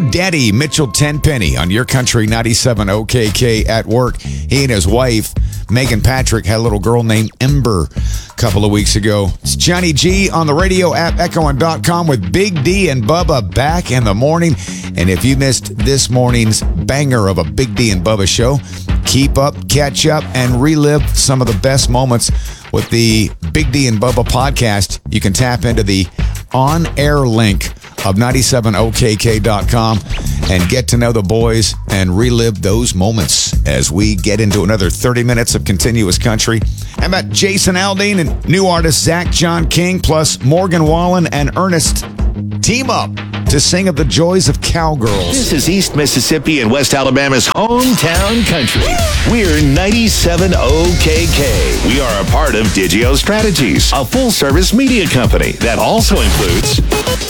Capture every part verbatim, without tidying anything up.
Daddy Mitchell Tenpenny on Your Country ninety-seven O K K at work. He and his wife, Megan Patrick, had a little girl named Ember a couple of weeks ago. It's Johnny G on the radio app, echo one dot com with Big D and Bubba back in the morning. And if you missed this morning's banger of a Big D and Bubba show, keep up, catch up, and relive some of the best moments with the Big D and Bubba podcast. You can tap into the on-air link of ninety-seven O K K dot com and get to know the boys and relive those moments as we get into another thirty minutes of continuous country. How about Jason Aldean and new artist Zach John King plus Morgan Wallen and Ernest team up to sing of the joys of cowgirls. This is East Mississippi and West Alabama's hometown country. We're ninety-seven O K K. We are a part of Digio Strategies, a full-service media company that also includes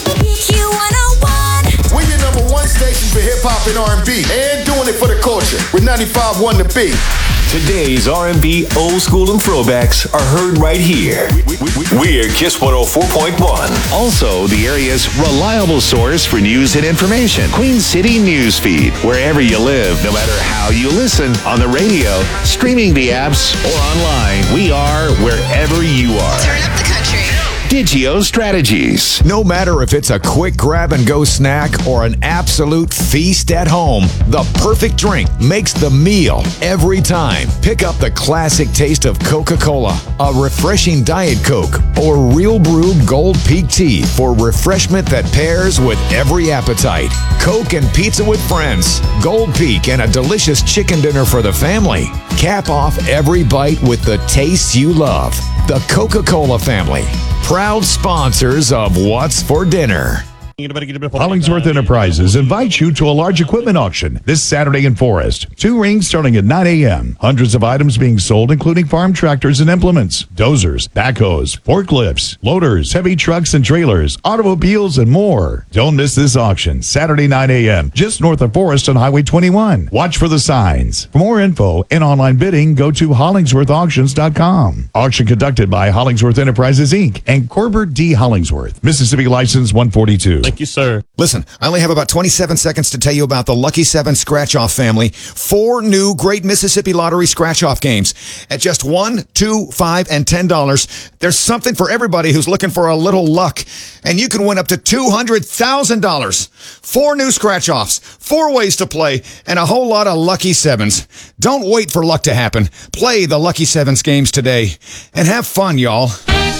Q one oh one. We're your number one station for hip-hop and R and B, and doing it for the culture with ninety-five point one The Beat. Today's R and B, old school, and throwbacks are heard right here. We're Kiss one oh four point one. Also, the area's reliable source for news and information. Queen City News Feed. Wherever you live, no matter how you listen, on the radio, streaming the apps, or online, we are wherever you are. Turn up the country. Digio Strategies. No matter if it's a quick grab-and-go snack or an absolute feast at home, the perfect drink makes the meal every time. Pick up the classic taste of Coca-Cola, a refreshing Diet Coke, or Real Brew Gold Peak Tea for refreshment that pairs with every appetite. Coke and pizza with friends, Gold Peak, and a delicious chicken dinner for the family. Cap off every bite with the taste you love. The Coca-Cola family. Proud sponsors of What's for Dinner. Hollingsworth Enterprises invites you to a large equipment auction this Saturday in Forest. Two rings starting at nine a.m. Hundreds of items being sold, including farm tractors and implements, dozers, backhoes, forklifts, loaders, heavy trucks and trailers, automobiles, and more. Don't miss this auction, Saturday nine a.m., just north of Forest on Highway twenty-one. Watch for the signs. For more info and online bidding, go to hollingsworth auctions dot com. Auction conducted by Hollingsworth Enterprises, Incorporated and Corbett D. Hollingsworth. Mississippi License one forty-two. Thank you, sir. Listen, I only have about twenty-seven seconds to tell you about the Lucky Seven Scratch-Off family. Four new great Mississippi Lottery Scratch-Off games at just one, two, five, and ten dollars. There's something for everybody who's looking for a little luck, and you can win up to two hundred thousand dollars. Four new Scratch-Offs, four ways to play, and a whole lot of Lucky Sevens. Don't wait for luck to happen. Play the Lucky Sevens games today, and have fun, y'all.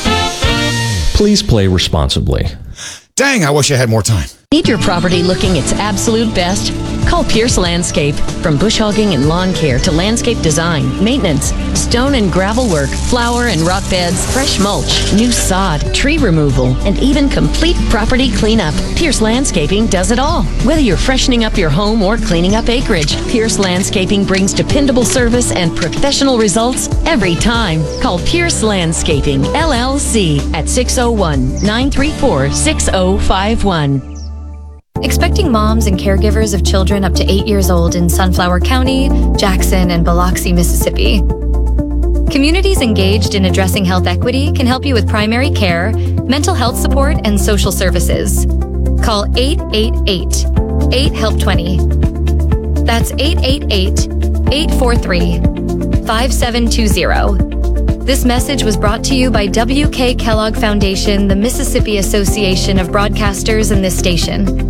Please play responsibly. Dang, I wish I had more time. Need your property looking its absolute best? Call Pierce Landscape. From bush hogging and lawn care to landscape design, maintenance, stone and gravel work, flower and rock beds, fresh mulch, new sod, tree removal, and even complete property cleanup. Pierce Landscaping does it all. Whether you're freshening up your home or cleaning up acreage, Pierce Landscaping brings dependable service and professional results every time. Call Pierce Landscaping, L L C, at six oh one, nine three four, six oh five one. Expecting moms and caregivers of children up to eight years old in Sunflower County, Jackson, and Biloxi, Mississippi. Communities engaged in addressing health equity can help you with primary care, mental health support, and social services. Call eight eight eight, eight help twenty. That's eight eight eight, eight four three, five seven two zero. This message was brought to you by W K Kellogg Foundation, the Mississippi Association of Broadcasters, and this station.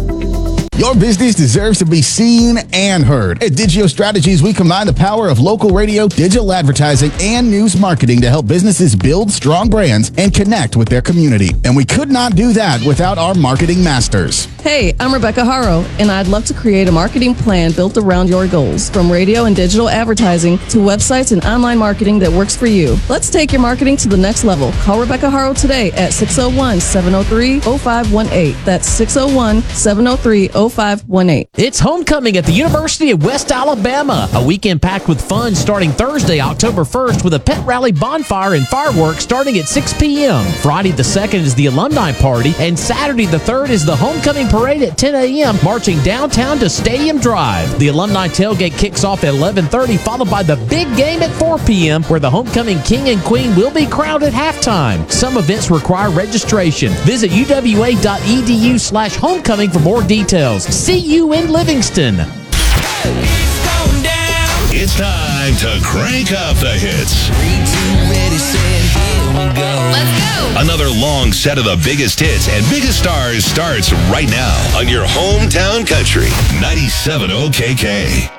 Your business deserves to be seen and heard. At Digio Strategies, we combine the power of local radio, digital advertising, and news marketing to help businesses build strong brands and connect with their community. And we could not do that without our marketing masters. Hey, I'm Rebecca Haro, and I'd love to create a marketing plan built around your goals, from radio and digital advertising to websites and online marketing that works for you. Let's take your marketing to the next level. Call Rebecca Haro today at six oh one, seven oh three, oh five one eight. That's six oh one, seven oh three, oh five one eight. It's homecoming at the University of West Alabama, a weekend packed with fun starting Thursday, October first, with a pet rally bonfire and fireworks starting at six p.m. Friday the second is the alumni party, and Saturday the third is the homecoming parade at ten a.m., marching downtown to Stadium Drive. The alumni tailgate kicks off at eleven thirty, followed by the big game at four p.m., where the homecoming king and queen will be crowned at halftime. Some events require registration. Visit uwa.edu slash homecoming for more details. details. See you in Livingston. It's time to crank up the hits. Let's go. Another long set of the biggest hits and biggest stars starts right now on your hometown country, ninety-seven O K K.